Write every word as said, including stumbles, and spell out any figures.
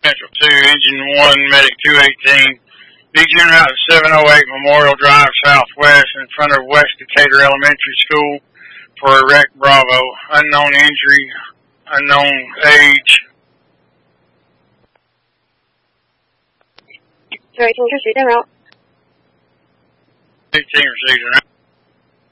Central two, Engine one, Medic two eighteen. Begin route seven oh eight Memorial Drive Southwest in front of West Decatur Elementary School for a wreck Bravo. Unknown injury, unknown age. two eighteen, received en route. eighteen received en route.